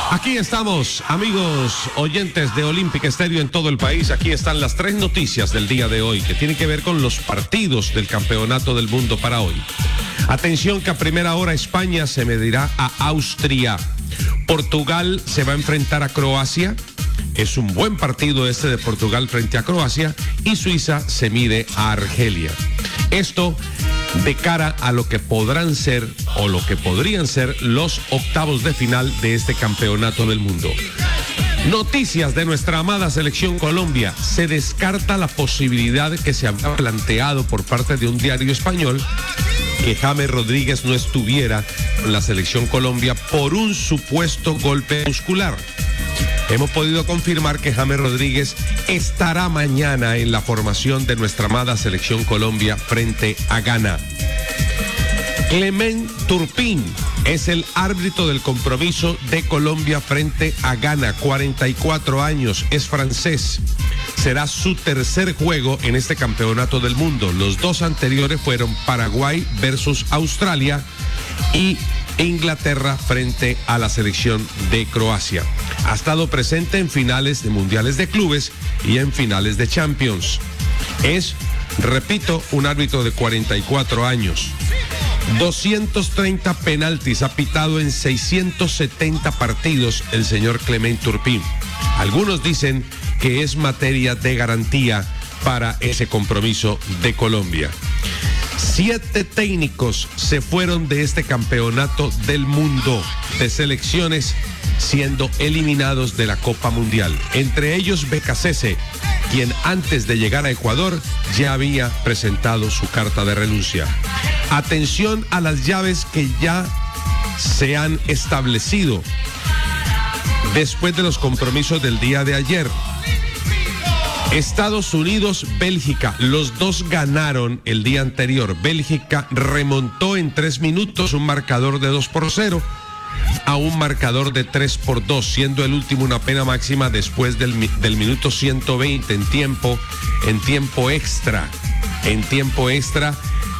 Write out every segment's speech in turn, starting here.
Aquí estamos, amigos oyentes de Olímpica Estéreo en todo el país. Aquí están las 3 noticias del día de hoy que tienen que ver con los partidos del Campeonato del Mundo para hoy. Atención que a primera hora España se medirá a Austria. Portugal se va a enfrentar a Croacia. Es un buen partido este de Portugal frente a Croacia. Y Suiza se mide a Argelia. Esto de cara a lo que podrán ser o lo que podrían ser los octavos de final de este Campeonato del Mundo. Noticias de nuestra amada selección Colombia. Se descarta la posibilidad que se había planteado por parte de un diario español que James Rodríguez no estuviera en la selección Colombia por un supuesto golpe muscular. Hemos podido confirmar que James Rodríguez estará mañana en la formación de nuestra amada selección Colombia frente a Ghana. Clement Turpin es el árbitro del compromiso de Colombia frente a Ghana, 44 años, es francés. Será su tercer juego en este Campeonato del Mundo. Los 2 anteriores fueron Paraguay versus Australia y Inglaterra frente a la selección de Croacia. Ha estado presente en finales de mundiales de clubes y en finales de Champions. Es, repito, un árbitro de 44 años. 230 penaltis ha pitado en 670 partidos el señor Clement Turpin. Algunos dicen que es materia de garantía para ese compromiso de Colombia. 7 técnicos se fueron de este Campeonato del Mundo de selecciones siendo eliminados de la Copa Mundial. Entre ellos Becasese, quien antes de llegar a Ecuador ya había presentado su carta de renuncia. Atención a las llaves que ya se han establecido después de los compromisos del día de ayer. Estados Unidos, Bélgica, los dos ganaron el día anterior. Bélgica remontó en 3 minutos un marcador de 2-0 a un marcador de 3-2, siendo el último una pena máxima después del minuto 120 en tiempo extra. En tiempo extra,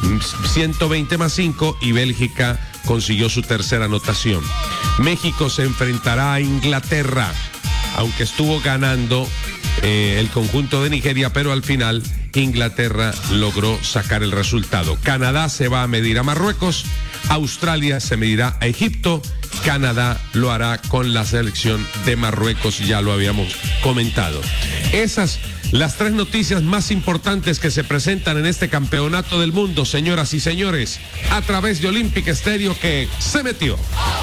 120 más 5 y Bélgica consiguió su tercera anotación. México se enfrentará a Inglaterra, aunque estuvo ganando el conjunto de Nigeria, pero al final Inglaterra logró sacar el resultado. Canadá se va a medir a Marruecos, Australia se medirá a Egipto, Canadá lo hará con la selección de Marruecos, ya lo habíamos comentado. Esas las 3 noticias más importantes que se presentan en este Campeonato del Mundo, señoras y señores, a través de Olímpica Estéreo, que se metió.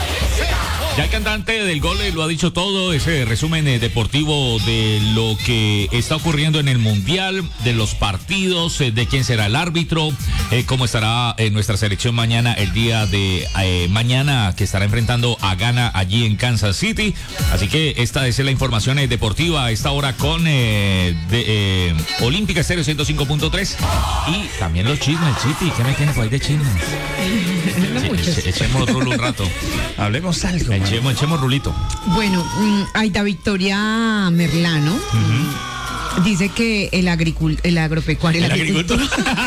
Ya el cantante del gol lo ha dicho todo, ese resumen deportivo de lo que está ocurriendo en el Mundial, de los partidos, de quién será el árbitro, cómo estará nuestra selección mañana, el día de mañana, que estará enfrentando a Ghana allí en Kansas City. Así que esta es la información deportiva a esta hora con Olímpica Estéreo 105.3 y también los chismes, Chiti, ¿qué me tienes por ahí de chismes? Echemos rulo un rato. Hablemos algo. Echemos rulito. Bueno, Aida Victoria Merlano dice que el agropecuario... El agricultor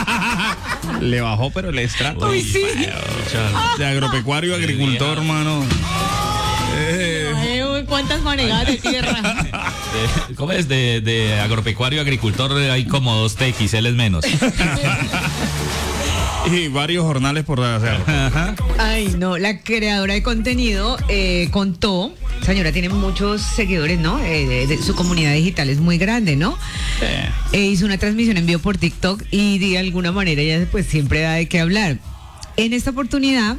le bajó, pero el estrato. Uy, sí. De agropecuario, agricultor, hermano. ¿Cuántas manegadas de tierra? ¿Cómo es? De agropecuario, agricultor, hay como 2 TXL menos. Y varios jornales por hacer. Ay, no, la creadora de contenido contó, señora tiene muchos seguidores, ¿no? Su comunidad digital es muy grande, ¿no? Sí. Hizo una transmisión en vivo por TikTok y de alguna manera ella pues siempre da de qué hablar. En esta oportunidad,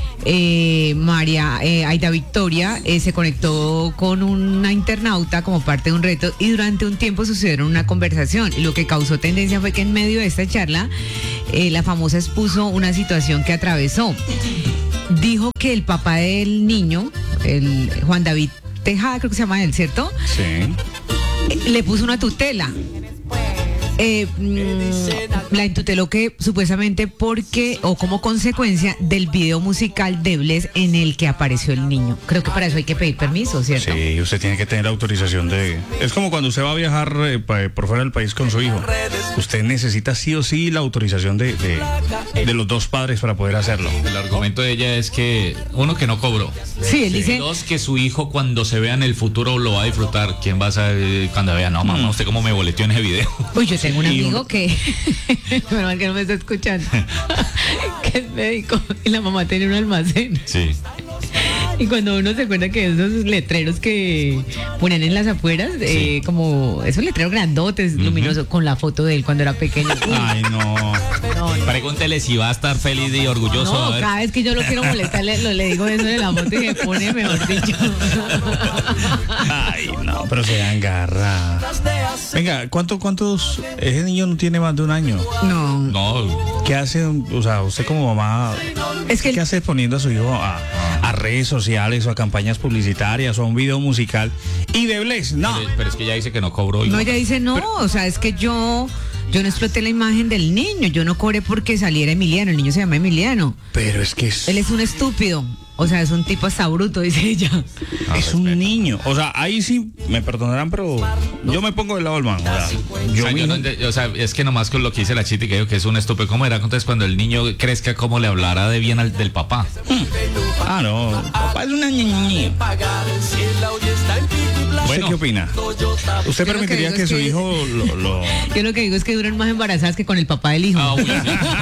Aida Victoria se conectó con una internauta como parte de un reto y durante un tiempo sucedieron una conversación. Y lo que causó tendencia fue que en medio de esta charla la famosa expuso una situación que atravesó. Dijo que el papá del niño, el Juan David Tejada, creo que se llama él, ¿cierto? Sí. Le puso una tutela. La intuteló que supuestamente porque o como consecuencia del video musical de Bless en el que apareció el niño. Creo que para eso hay que pedir permiso, ¿cierto? Sí, usted tiene que tener autorización de... Es como cuando usted va a viajar por fuera del país con su hijo. Usted necesita sí o sí la autorización de los 2 padres para poder hacerlo. El argumento de ella es que uno que no cobró Sí, él dice. Dos, que su hijo cuando se vea en el futuro lo va a disfrutar. ¿Quién va a saber cuando vea? No, mamá, usted cómo me boleteó en ese video. Uy, yo tengo un amigo que, menos mal que no me está escuchando, que es médico y la mamá tiene un almacén. Sí. Y cuando uno se acuerda que esos letreros que ponían en las afueras, Sí. como esos letreros grandotes, luminosos, con la foto de él cuando era pequeño. Ay, no. Pregúntele si va a estar feliz y orgulloso. No, a ver. cada vez que yo lo quiero molestar, le digo eso de la foto y me pone, mejor dicho. Ay, no, pero se agarra. Venga, ¿cuántos? Ese niño no tiene más de un año. No, No, ¿Qué hace? O sea, usted como mamá, es que ¿qué hace poniendo a su hijo a redes sociales o a campañas publicitarias o a un video musical? Y de Bless, no. pero es que ella dice que no cobró. no, ella dice no, o sea, es que yo no exploté la imagen del niño, yo no cobré porque saliera Emiliano, el niño se llama Emiliano. Pero es que Él es un estúpido, o sea, es un tipo hasta bruto, dice ella. es un niño. O sea, ahí sí me perdonarán, pero yo me pongo del lado del man. O sea, yo O sea, yo mismo- no o sea, es que nomás con lo que dice la chita y que digo que es un estúpido. ¿Cómo era entonces cuando el niño crezca, cómo le hablará de bien del papá? Ah, no. Papá es una niña. ¿Usted Bueno. qué opina? ¿Usted Yo lo que permitiría digo que es su que- hijo lo... Yo lo que digo es que duran más embarazadas que con el papá del hijo. Ah, uy, sí.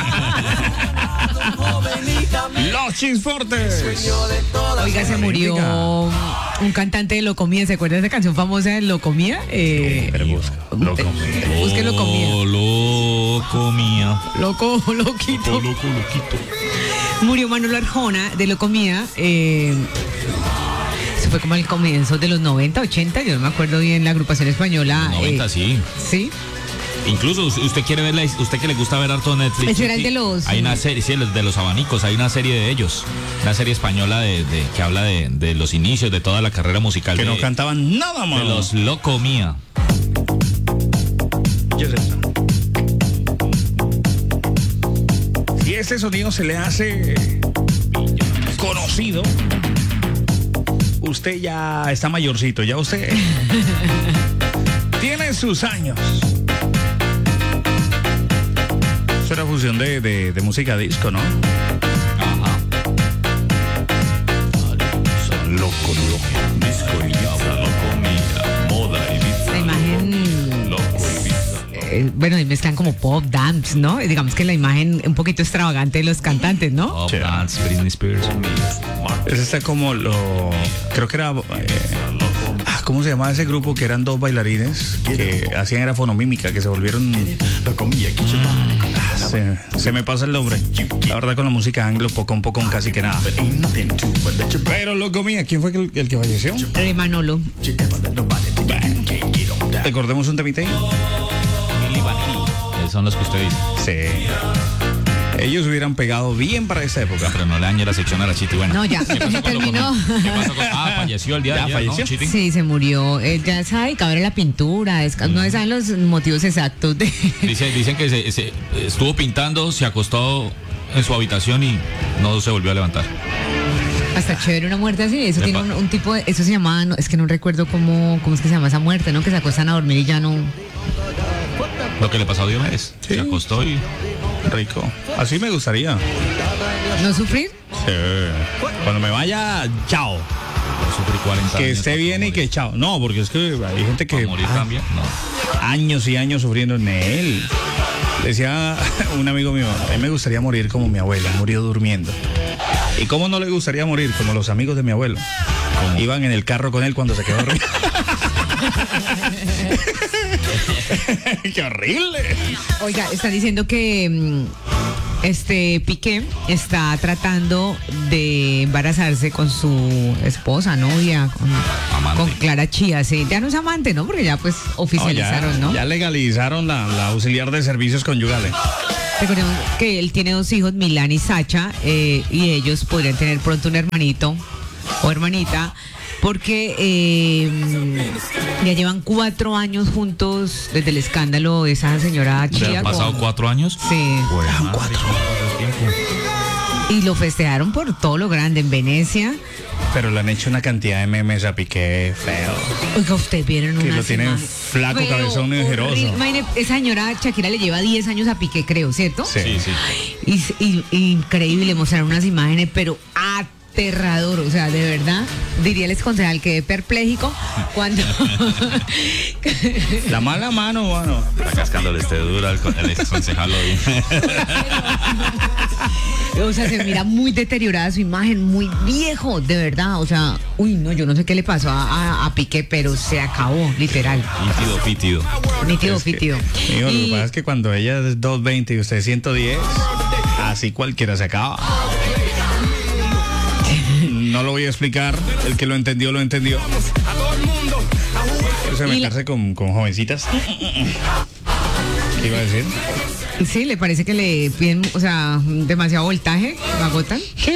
¡Los Chisfortes! Oiga, se murió un cantante de Locomía, ¿se acuerdan de esa canción famosa de Locomía? Pero busca. Busque Locomía. Lo comía. Loco, loquito. Loco, loquito. Murió Manolo Arjona de Locomía. Eso fue como al comienzo de los 90, 80, yo no me acuerdo bien, la agrupación española. 90, sí. Sí. Incluso usted quiere ver, usted que le gusta ver harto Netflix. Ese era el de los- Hay una serie, sí, de los abanicos, hay una serie de ellos. Una serie española que habla de los inicios de toda la carrera musical. Que de, no cantaban nada de más. los Locomía. ¿Qué es eso? Si este sonido se le hace conocido, usted ya está mayorcito, ya usted tiene sus años. Es una fusión de música disco, ¿no? Ajá. Loco, Disco Ibiza, Locomía, moda Ibiza. La imagen, Loco Ibiza. bueno, y mezclan como pop, dance, ¿no? Digamos que la imagen un poquito extravagante de los cantantes, ¿no? Pop, Sí. dance, Britney Spears. Ese está como creo que era... ¿cómo se llamaba ese grupo que eran dos bailarines que hacían era fonomímica, que se volvieron... Se me pasa el nombre. La verdad con la música anglo poco casi que nada. Pero loco mía, ¿quién fue el que falleció? Manolo. Recordemos un temite. Milli Vanilli. Son los que usted dice. Sí. Ellos hubieran pegado bien para esa época. Pero no le dañe la sección a la Chiti. Bueno, No, ya, ¿qué pasó con terminó. Locomía? ¿Qué pasó con... falleció el día de Ya ayer, falleció. ¿no, Chiti? Sí, se murió. Él ya sabe dedicado a la pintura. No se saben los motivos exactos de. Dicen que se estuvo pintando, se acostó en su habitación y no se volvió a levantar. Hasta chévere una muerte así. Eso Le tiene pa- un tipo de. Eso se llama. Es que no recuerdo cómo es que se llama esa muerte, ¿no? Que se acuestan a dormir y ya no. Lo que le pasó a Diomedes. Sí. Se acostó y... Rico. Así me gustaría. ¿No sufrir? Sí. Cuando me vaya, chao. Sufrí 40 Que años esté para bien y morir. que chao. No, porque es que hay gente que ¿Para morir también? No. años y años sufriendo en él. Decía un amigo mío, a mí me gustaría morir como mi abuela, murió durmiendo. ¿Y cómo no le gustaría morir? Como los amigos de mi abuelo. Iban en el carro con él cuando se quedó dormido. ¡Qué horrible! Oiga, están diciendo que Piqué está tratando de embarazarse con su esposa, novia, Amante. con Clara Chía. Sí, ya no es amante, ¿no? Porque ya pues oficializaron, ¿no? Ya legalizaron la auxiliar de servicios conyugales. Recordemos que él tiene 2 hijos, Milán y Sacha, y ellos podrían tener pronto un hermanito o hermanita, porque ya llevan 4 años juntos desde el escándalo de esa señora ¿Le Chía. han pasado 4 años? Sí, Bueno, 4. y lo festejaron por todo lo grande en Venecia. Pero le han hecho una cantidad de memes a Piqué feo. Oiga, ustedes vieron Que una lo tienen flaco, cabezón y ojeroso. Imagínate, esa señora Shakira le lleva 10 años a Piqué, creo, ¿cierto? Sí. Sí, sí. Y increíble, mostraron unas imágenes, pero a aterrador, o sea, de verdad, diría el exconcejal, quedé perpléjico cuando... La mala mano, mano. Está cascándole duro el exconcejal hoy. O sea, se mira muy deteriorada su imagen, muy viejo, de verdad. O sea, uy, no, yo no sé qué le pasó a Piqué, pero se acabó, literal. Nítido. Nítido. Lo que pasa es que cuando ella es 220 y usted 110, así cualquiera se acaba. No lo voy a explicar, el que lo entendió, lo entendió. Quiero meterse con jovencitas. ¿Qué iba a decir? Sí, ¿le parece que le piden, o sea, demasiado voltaje? ¿Lo agotan? Sí.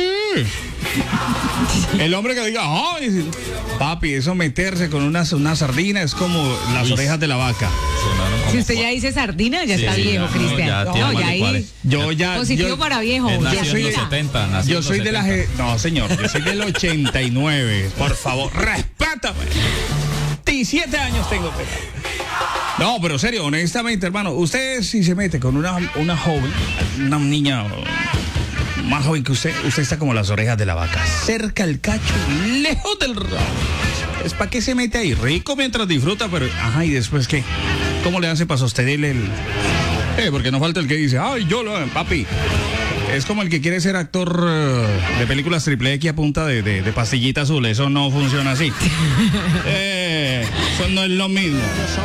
El hombre que diga, ay, papi, eso meterse con una sardina es como las orejas de la vaca. Si usted ya dice sardina, ya está viejo, Cristian. No, ya ahí. Positivo para viejo. Nació en los 70. Yo soy de la... No, señor, yo soy del 89. Por favor, respétame. 17 años tengo, pero... No, pero serio, honestamente, hermano, usted si se mete con una joven, una niña más joven que usted está como las orejas de la vaca, cerca el cacho, lejos del rabo. Es para qué se mete ahí, rico mientras disfruta, pero ajá, ¿y después qué? ¿Cómo le hace para sostenerle el...? Porque no falta el que dice, ay, yo lo... Papi, es como el que quiere ser actor de películas triple X a punta de pastillita azul. Eso no funciona así. Eso no es lo mismo.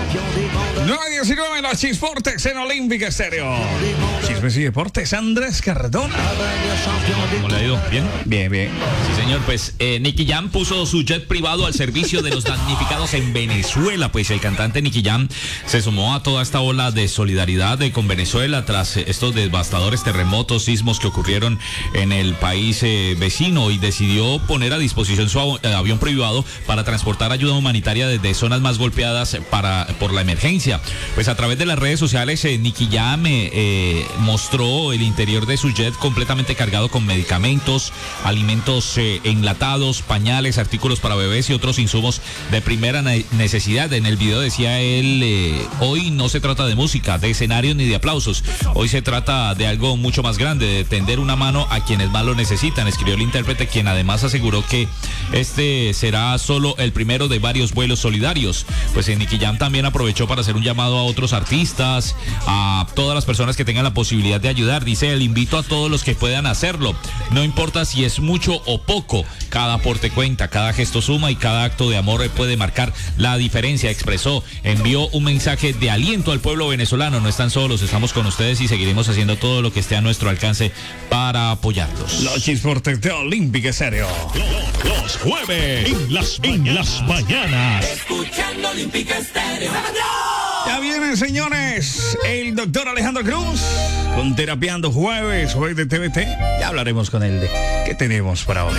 9:19 los Chisportes en Olímpica Estéreo. Chismes y deportes, Andrés Cardona. ¿Cómo le ha ido? ¿Bien? Bien. Sí, señor. Pues Nicky Jam puso su jet privado al servicio de los damnificados en Venezuela. Pues el cantante Nicky Jam se sumó a toda esta ola de solidaridad con Venezuela tras estos devastadores terremotos, sismos que ocurrieron en el país vecino, y decidió poner a disposición su avión privado para transportar ayuda humanitaria desde zonas más golpeadas por la emergencia. Pues a través de las redes sociales, Nicky Jam mostró el interior de su jet completamente cargado con medicamentos, alimentos enlatados, pañales, artículos para bebés y otros insumos de primera necesidad. En el video decía él, hoy no se trata de música, de escenarios ni de aplausos. Hoy se trata de algo mucho más grande, de tender una mano a quienes más lo necesitan, escribió el intérprete, quien además aseguró que este será solo el primero de varios vuelos solidarios. Pues Nicky Jam también aprovechó para hacer un llamado a otros artistas, a todas las personas que tengan la posibilidad de ayudar. Dice él, invito a todos los que puedan hacerlo, no importa si es mucho o poco, cada aporte cuenta, cada gesto suma y cada acto de amor puede marcar la diferencia, expresó. Envió un mensaje de aliento al pueblo venezolano, no están solos, estamos con ustedes y seguiremos haciendo todo lo que esté a nuestro alcance para apoyarlos. Los Chisportes de Olímpica Estéreo. Los jueves en las mañanas. Escuchando Olímpica Estéreo. Ya vienen, señores, el doctor Alejandro Cruz con Terapiando Jueves de TVT. Ya hablaremos con él de qué tenemos para hoy.